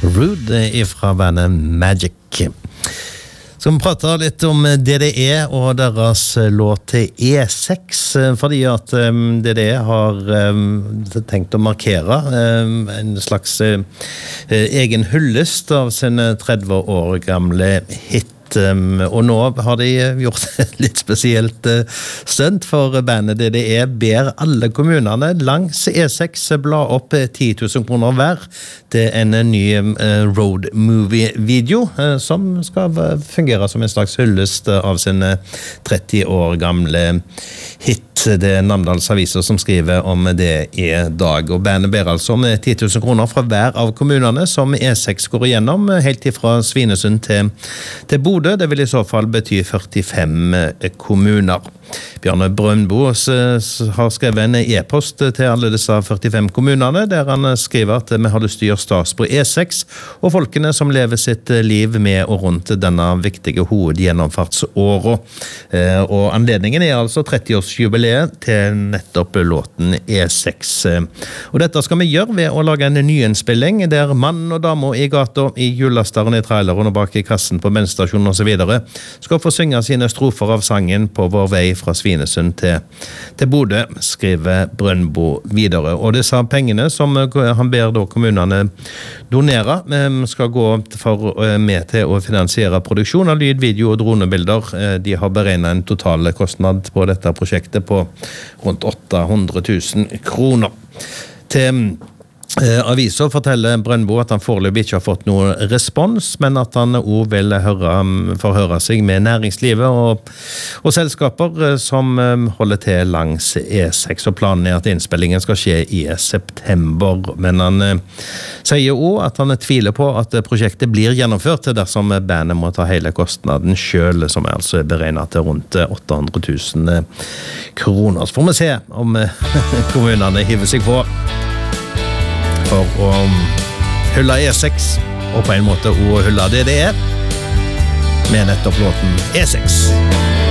Rude ifra bandet Magic. Så vi prater litt om DDE og deres låt til E6, fordi at DDE har tenkt å markere en slags egen hyllest av sin 30 år gamle hit. Og nå har de gjort et litt spesielt stunt, for bandet DDE ber alle kommunene langs E6 bla opp 10 000 kroner hver. Det en ny road movie-video som skal fungere som en slags hyllest av sin 30 år gamle hit. Det Namdals aviser som skriver om det i dag. Og bandet ber altså om 10 000 kroner fra hver av kommunene som E6 går igjennom, helt ifra Svinesund til Bodø. Det vil i så fall bety 45 kommuner. Bjarne Brøndbo har skrevet en e-post til alle disse 45 kommunene, der han skriver at vi har lyst til å gjøre stas på E6, og folkene som lever sitt liv med og rundt denne viktige hovedgjennomfartsåret. Og anledningen er altså 30-årsjubileet til nettopp låten E6. Og dette skal vi gjøre ved å lage en nyinnspilling, der mann og dame i gata, i hjullasteren, i traileren og bak i kassen på bensinstasjonen og så videre, skal få synge sine strofer av sangen på vår vei fra Svinesund til Bodø, skriver Brøndbo videre. Og disse pengene som han ber da kommunene donere, skal gå med til å finansiere produksjon av lyd, video og dronebilder. De har beregnet en total kostnad på dette prosjektet på rundt 800 000 kroner. Til aviser forteller Brøndbo at han foreløpig ikke har fått noen respons, men at han også vil forhøre seg med næringslivet og selskaper som holder til langs E6, og planen er at innspillingen skal skje i september. Men han sier også at han tviler på at prosjektet blir gjennomført dersom bandet må ta hele kostnaden selv, som altså er beregnet til rundt 800 000 kroner. Så får vi se om kommunene hiver seg på for å hylle E6, og på en måte å hylle DDE med nettopp låten E6.